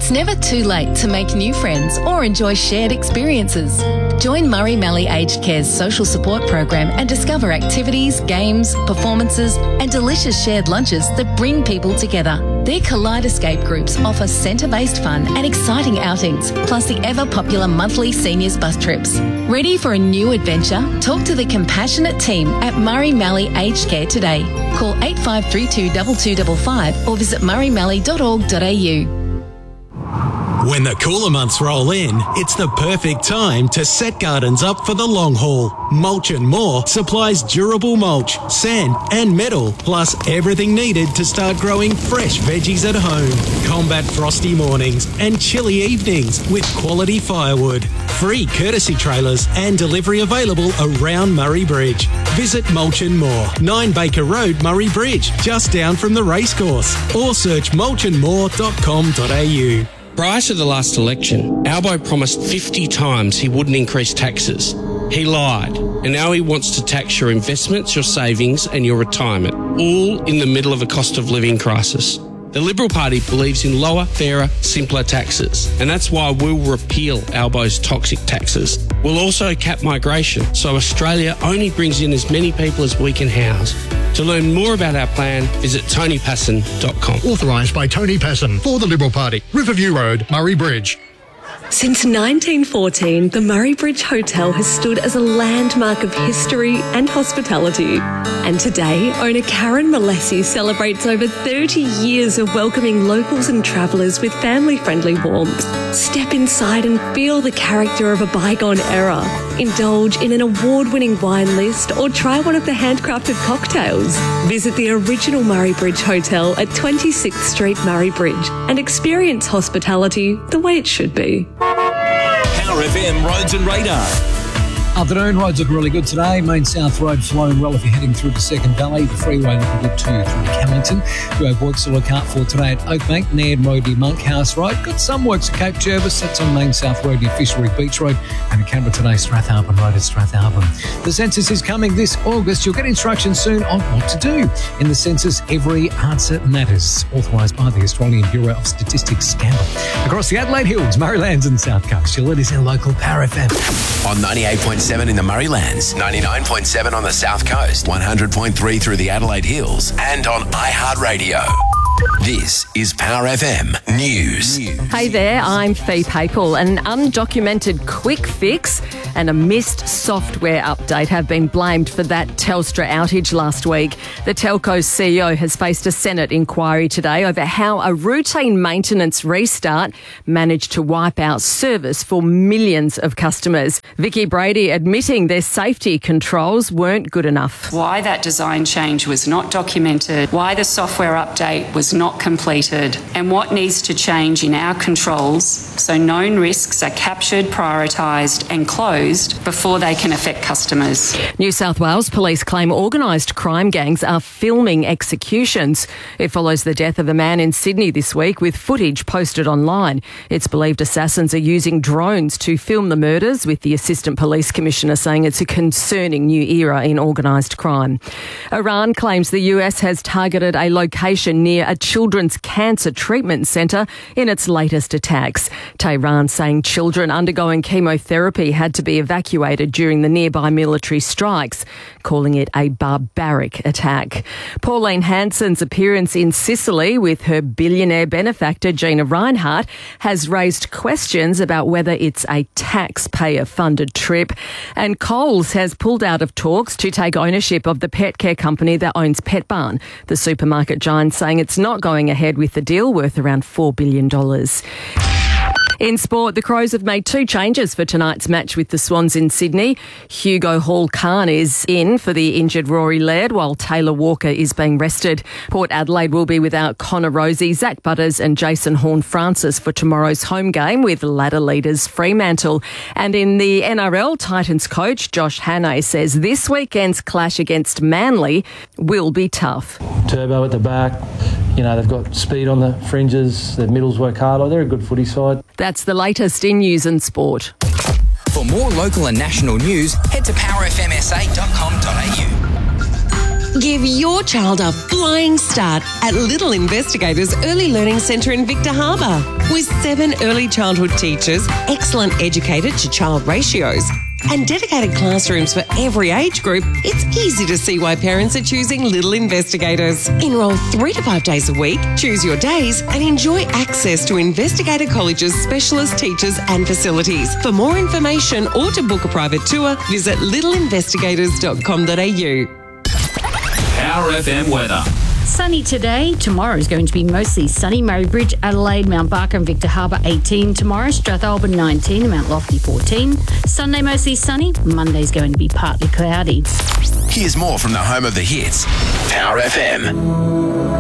It's never too late to make new friends or enjoy shared experiences. Join Murray Mallee Aged Care's social support program and discover activities, games, performances and delicious shared lunches that bring people together. Their Kaleidoscape groups offer centre-based fun and exciting outings, plus the ever-popular monthly seniors bus trips. Ready for a new adventure? Talk to the compassionate team at Murray Mallee Aged Care today. Call 8532 2255 or visit murraymallee.org.au. When the cooler months roll in, it's the perfect time to set gardens up for the long haul. Mulch and More supplies durable mulch, sand and metal, plus everything needed to start growing fresh veggies at home. Combat frosty mornings and chilly evenings with quality firewood. Free courtesy trailers and delivery available around Murray Bridge. Visit Mulch and More, 9 Baker Road, Murray Bridge, just down from the racecourse, or search mulchandmore.com.au. Prior to the last election, Albo promised 50 times he wouldn't increase taxes. He lied, and now he wants to tax your investments, your savings and your retirement, all in the middle of a cost of living crisis. The Liberal Party believes in lower, fairer, simpler taxes, and that's why we'll repeal Albo's toxic taxes. We'll also cap migration, so Australia only brings in as many people as we can house. To learn more about our plan, visit tonypasson.com. Authorised by Tony Passon for the Liberal Party. Riverview Road, Murray Bridge. Since 1914, the Murray Bridge Hotel has stood as a landmark of history and hospitality. And today, owner Karen Malessi celebrates over 30 years of welcoming locals and travellers with family-friendly warmth. Step inside and feel the character of a bygone era. Indulge in an award-winning wine list or try one of the handcrafted cocktails. Visit the original Murray Bridge Hotel at 26th Street, Murray Bridge, and experience hospitality the way it should be. Power FM Roads and Radar. Afternoon, roads look really good today. Main South Road flowing well if you're heading through the Second Valley. The freeway looking good too through Camlington. Do have works to look out for today at Oakbank, Nairn Road near Monkhouse Road. Got some works at Cape Jervis. That's on Main South Road near Fishery Beach Road. And in Canberra today, Strathalbyn Road at Strathalbyn. The census is coming this August. You'll get instructions soon on what to do. In the census, every answer matters. Authorised by the Australian Bureau of Statistics Scandal. Across the Adelaide Hills, Murraylands and South Coast, you'll let us in local Power FM. On 98.7 in the Murraylands, 99.7 on the South Coast, 100.3 through the Adelaide Hills, and on iHeartRadio. This is Power FM News. Hey there, I'm Fee Papel. An undocumented quick fix and a missed software update have been blamed for that Telstra outage last week. The telco's CEO has faced a Senate inquiry today over how a routine maintenance restart managed to wipe out service for millions of customers. Vicky Brady admitting their safety controls weren't good enough. Why that design change was not documented, why the software update was not completed, and what needs to change in our controls so known risks are captured, prioritised and closed before they can affect customers. New South Wales police claim organised crime gangs are filming executions. It follows the death of a man in Sydney this week with footage posted online. It's believed assassins are using drones to film the murders, with the Assistant Police Commissioner saying it's a concerning new era in organised crime. Iran claims the US has targeted a location near a children's cancer treatment centre in its latest attacks. Tehran saying children undergoing chemotherapy had to be evacuated during the nearby military strikes, calling it a barbaric attack. Pauline Hanson's appearance in Sicily with her billionaire benefactor Gina Rinehart has raised questions about whether it's a taxpayer-funded trip. And Coles has pulled out of talks to take ownership of the pet care company that owns Petbarn. The supermarket giant saying it's not going ahead with the deal worth around $4 billion. In sport, the Crows have made two changes for tonight's match with the Swans in Sydney. Hugo Hall-Khan is in for the injured Rory Laird, while Taylor Walker is being rested. Port Adelaide will be without Connor Rozee, Zach Butters and Jason Horne-Francis for tomorrow's home game with ladder leaders Fremantle. And in the NRL, Titans coach Josh Hannay says this weekend's clash against Manly will be tough. Turbo at the back, you know, they've got speed on the fringes, their middles work hard. They're a good footy side. That's the latest in news and sport. For more local and national news, head to powerfmsa.com.au. Give your child a flying start at Little Investigators Early Learning Centre in Victor Harbour. With 7 early childhood teachers, excellent educator to child ratios, and dedicated classrooms for every age group, it's easy to see why parents are choosing Little Investigators. Enrol 3 to 5 days a week, choose your days, and enjoy access to Investigator College's specialist teachers and facilities. For more information or to book a private tour, visit littleinvestigators.com.au. Power FM weather. Sunny today. Tomorrow is going to be mostly sunny. Murray Bridge, Adelaide, Mount Barker and Victor Harbour 18 tomorrow. Strathalbyn 19 and Mount Lofty 14. Sunday mostly sunny. Monday's going to be partly cloudy. Here's more from the home of the hits, Power FM.